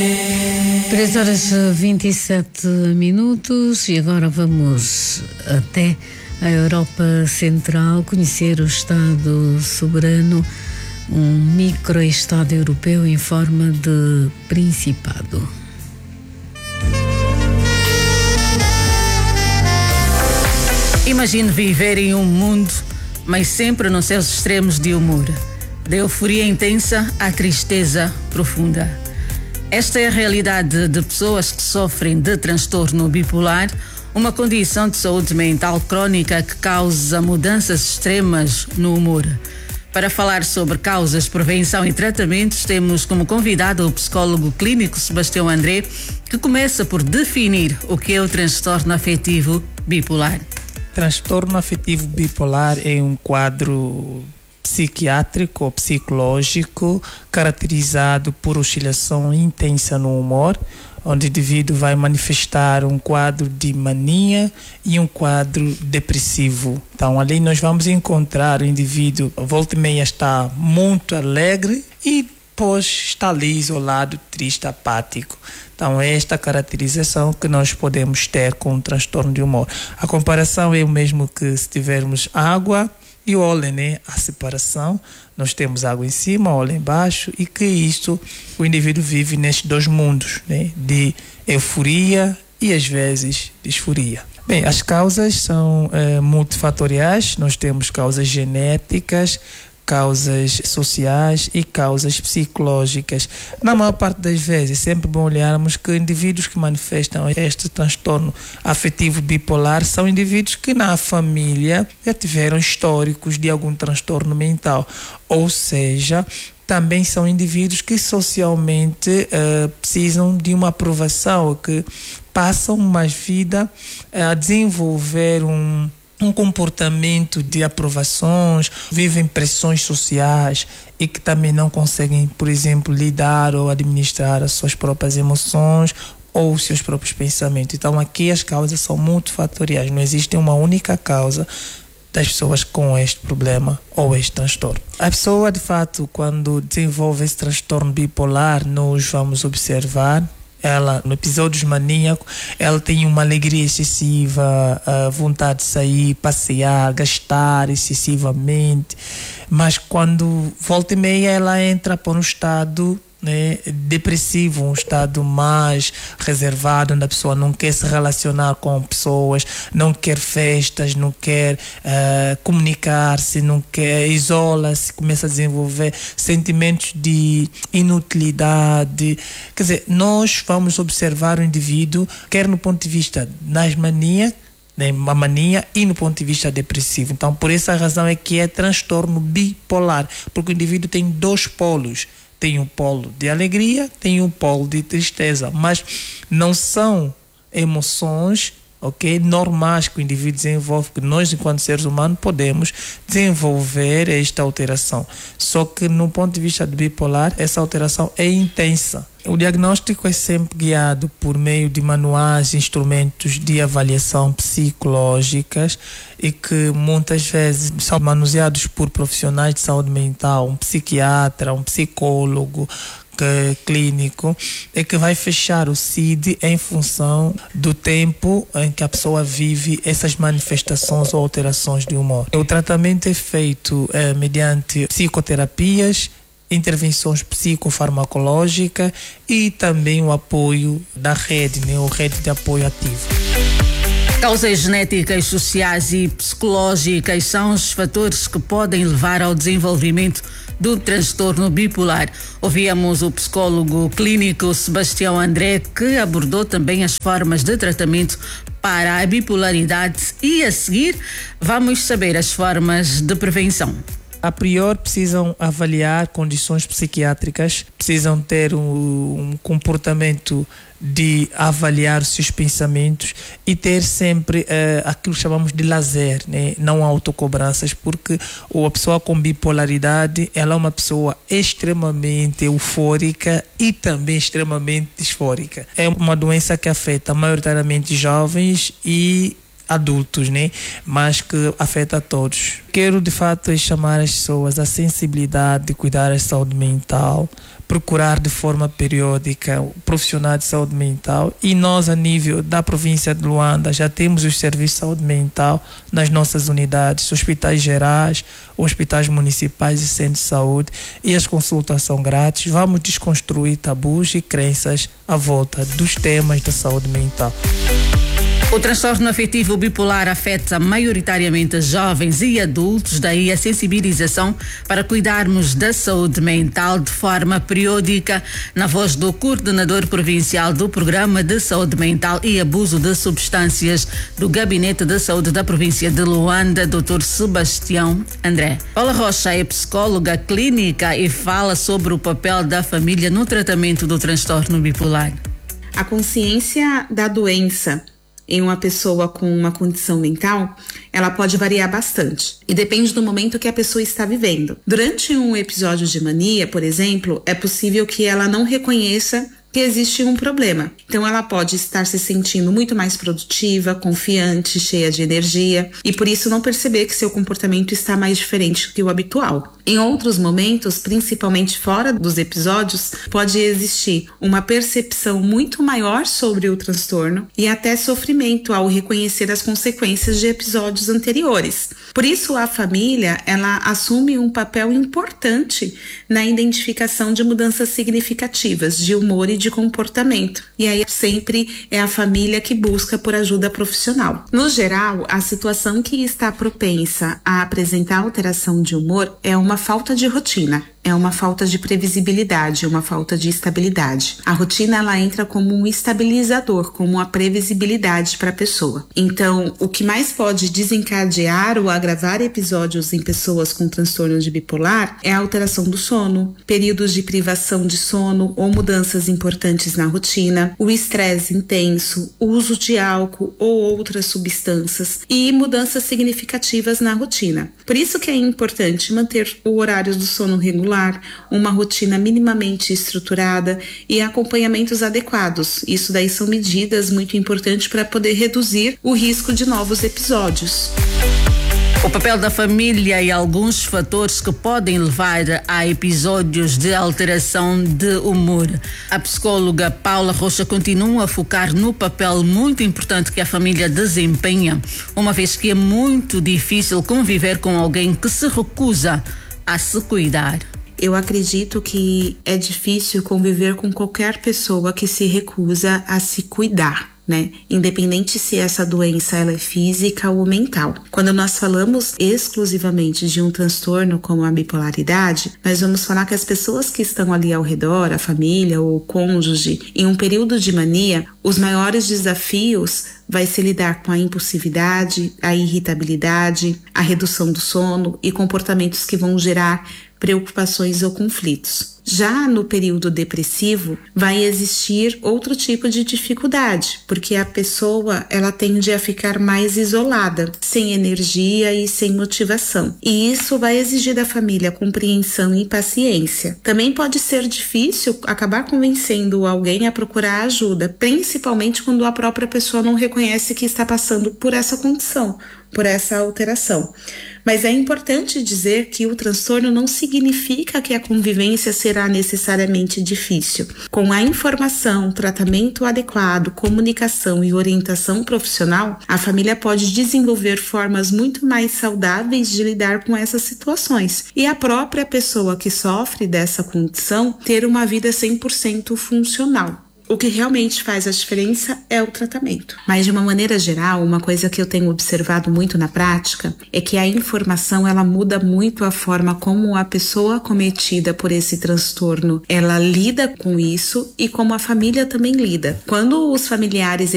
3h27 e agora vamos até a Europa Central conhecer o Estado soberano, um micro-estado europeu em forma de principado. Imagine viver em um mundo, mas sempre nos seus extremos de humor, da euforia intensa à tristeza profunda. Esta é a realidade de pessoas que sofrem de transtorno bipolar, uma condição de saúde mental crónica que causa mudanças extremas no humor. Para falar sobre causas, prevenção e tratamentos, temos como convidado o psicólogo clínico Sebastião André, que começa por definir o que é o transtorno afetivo bipolar. Transtorno afetivo bipolar é um quadro psiquiátrico ou psicológico caracterizado por oscilação intensa no humor, onde o indivíduo vai manifestar um quadro de mania e um quadro depressivo. Então, ali nós vamos encontrar o indivíduo, volta e meia está muito alegre e depois está ali isolado, triste, apático. Então, é esta caracterização que nós podemos ter com o transtorno de humor. A comparação é o mesmo que se tivermos água e óleo, né? A separação, nós temos água em cima, óleo embaixo, e que isto o indivíduo vive nestes dois mundos, né? De euforia e às vezes disforia. Bem, as causas são multifatoriais. Nós temos causas genéticas, causas sociais e causas psicológicas. Na maior parte das vezes, é sempre bom olharmos que indivíduos que manifestam este transtorno afetivo bipolar são indivíduos que na família já tiveram históricos de algum transtorno mental, ou seja, também são indivíduos que socialmente precisam de uma aprovação, que passam mais vida a desenvolver um comportamento de aprovações, vivem pressões sociais e que também não conseguem, por exemplo, lidar ou administrar as suas próprias emoções ou os seus próprios pensamentos. Então aqui as causas são multifatoriais, não existe uma única causa das pessoas com este problema ou este transtorno. A pessoa, de fato, quando desenvolve esse transtorno bipolar, nós vamos observar ela, no episódios maníacos, ela tem uma alegria excessiva, a vontade de sair, passear, gastar excessivamente, mas quando volta e meia ela entra para um estado, né, depressivo, um estado mais reservado, onde a pessoa não quer se relacionar com pessoas, não quer festas, não quer comunicar-se, não quer, isola-se, começa a desenvolver sentimentos de inutilidade. Quer dizer, nós vamos observar o indivíduo, quer no ponto de vista das manias, uma mania, e no ponto de vista depressivo. Então, por essa razão é que é transtorno bipolar, porque o indivíduo tem dois polos. Tem um polo de alegria, tem um polo de tristeza, mas não são emoções, normais que o indivíduo desenvolve, que nós, enquanto seres humanos, podemos desenvolver esta alteração. Só que, no ponto de vista do bipolar, essa alteração é intensa. O diagnóstico é sempre guiado por meio de manuais, instrumentos de avaliação psicológicas e que muitas vezes são manuseados por profissionais de saúde mental, um psiquiatra, um psicólogo clínico, é que vai fechar o CID em função do tempo em que a pessoa vive essas manifestações ou alterações de humor. O tratamento é feito mediante psicoterapias, intervenções psicofarmacológicas e também o apoio da rede, o rede de apoio ativo. Causas genéticas, sociais e psicológicas são os fatores que podem levar ao desenvolvimento do transtorno bipolar. Ouvíamos o psicólogo clínico Sebastião André, que abordou também as formas de tratamento para a bipolaridade, e a seguir vamos saber as formas de prevenção. A priori precisam avaliar condições psiquiátricas, precisam ter um comportamento de avaliar os seus pensamentos e ter sempre aquilo que chamamos de lazer, né? Não autocobranças, porque a pessoa com bipolaridade, ela é uma pessoa extremamente eufórica e também extremamente disfórica. É uma doença que afeta maioritariamente jovens e adultos, né? Mas que afeta a todos. Quero, de fato, chamar as pessoas à sensibilidade de cuidar da saúde mental, procurar de forma periódica o profissional de saúde mental, e nós, a nível da província de Luanda, já temos os serviços de saúde mental nas nossas unidades, hospitais gerais, hospitais municipais e centros de saúde, e as consultas são grátis. Vamos desconstruir tabus e crenças à volta dos temas da saúde mental. O transtorno afetivo bipolar afeta maioritariamente jovens e adultos, daí a sensibilização para cuidarmos da saúde mental de forma periódica, na voz do coordenador provincial do Programa de Saúde Mental e Abuso de Substâncias do Gabinete de Saúde da província de Luanda, Dr. Sebastião André. Paula Rocha é psicóloga clínica e fala sobre o papel da família no tratamento do transtorno bipolar. A consciência da doença em uma pessoa com uma condição mental, ela pode variar bastante e depende do momento que a pessoa está vivendo. Durante um episódio de mania, por exemplo, é possível que ela não reconheça que existe um problema. Então ela pode estar se sentindo muito mais produtiva, confiante, cheia de energia e por isso não perceber que seu comportamento está mais diferente que o habitual. Em outros momentos, principalmente fora dos episódios, pode existir uma percepção muito maior sobre o transtorno e até sofrimento ao reconhecer as consequências de episódios anteriores. Por isso, a família, ela assume um papel importante na identificação de mudanças significativas de humor e de comportamento. E aí sempre é a família que busca por ajuda profissional. No geral, a situação que está propensa a apresentar alteração de humor é uma falta de rotina. É uma falta de previsibilidade, uma falta de estabilidade. A rotina, ela entra como um estabilizador, como uma previsibilidade para a pessoa. Então, o que mais pode desencadear ou agravar episódios em pessoas com transtorno de bipolar é a alteração do sono, períodos de privação de sono ou mudanças importantes na rotina, o estresse intenso, o uso de álcool ou outras substâncias e mudanças significativas na rotina. Por isso que é importante manter o horário do sono regular, uma rotina minimamente estruturada e acompanhamentos adequados. Isso daí são medidas muito importantes para poder reduzir o risco de novos episódios. O papel da família e alguns fatores que podem levar a episódios de alteração de humor. A psicóloga Paula Rocha continua a focar no papel muito importante que a família desempenha, uma vez que é muito difícil conviver com alguém que se recusa a se cuidar. Eu acredito que é difícil conviver com qualquer pessoa que se recusa a se cuidar, né? Independente se essa doença ela é física ou mental. Quando nós falamos exclusivamente de um transtorno como a bipolaridade, nós vamos falar que as pessoas que estão ali ao redor, a família ou o cônjuge, em um período de mania, os maiores desafios vai se lidar com a impulsividade, a irritabilidade, a redução do sono e comportamentos que vão gerar preocupações ou conflitos. Já no período depressivo, vai existir outro tipo de dificuldade, porque a pessoa ela tende a ficar mais isolada, sem energia e sem motivação. E isso vai exigir da família compreensão e paciência. Também pode ser difícil acabar convencendo alguém a procurar ajuda, principalmente quando a própria pessoa não reconhece que está passando por essa condição, por essa alteração. Mas é importante dizer que o transtorno não significa que a convivência será necessariamente difícil. Com a informação, tratamento adequado, comunicação e orientação profissional, a família pode desenvolver formas muito mais saudáveis de lidar com essas situações. E a própria pessoa que sofre dessa condição ter uma vida 100% funcional. O que realmente faz a diferença é o tratamento. Mas de uma maneira geral, uma coisa que eu tenho observado muito na prática é que a informação ela muda muito a forma como a pessoa acometida por esse transtorno ela lida com isso e como a família também lida. Quando os familiares